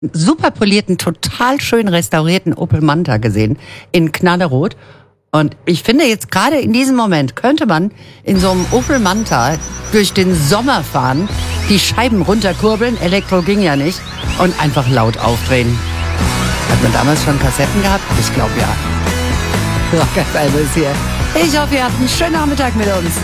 super polierten, total schön restaurierten Opel Manta gesehen in Knallerot. Und ich finde jetzt gerade in diesem Moment könnte man in so einem Opel Manta durch den Sommer fahren, die Scheiben runterkurbeln, Elektro ging ja nicht, und einfach laut aufdrehen. Hat man damals schon Kassetten gehabt? Ich glaube ja. Rock FM ist hier. Ich hoffe, ihr habt einen schönen Nachmittag mit uns.